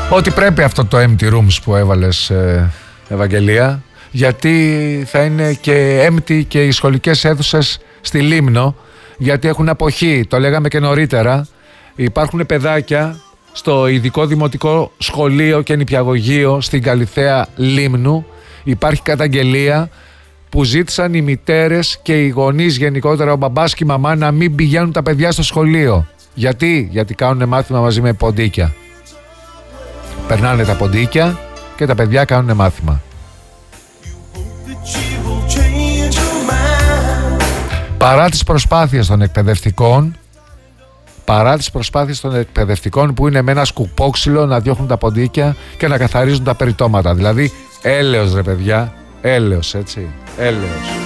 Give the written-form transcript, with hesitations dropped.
Ότι πρέπει αυτό το empty rooms που έβαλες, Ευαγγελία, γιατί θα είναι και empty και οι σχολικές αίθουσες στη Λίμνο, γιατί έχουν αποχή, το λέγαμε και νωρίτερα. Υπάρχουν παιδάκια στο ειδικό δημοτικό σχολείο και νηπιαγωγείο στην Καλιθέα Λίμνου. Υπάρχει καταγγελία που ζήτησαν οι μητέρες και οι γονείς, γενικότερα ο μπαμπάς και η μαμά, να μην πηγαίνουν τα παιδιά στο σχολείο. Γιατί κάνουν μάθημα μαζί με ποντίκια. Περνάνε τα ποντίκια και τα παιδιά κάνουν μάθημα. Παρά τις προσπάθειες των εκπαιδευτικών, που είναι με ένα σκουπόξυλο να διώχνουν τα ποντίκια και να καθαρίζουν τα περιτώματα. Δηλαδή έλεος, ρε παιδιά, έλεος, έτσι, έλεος.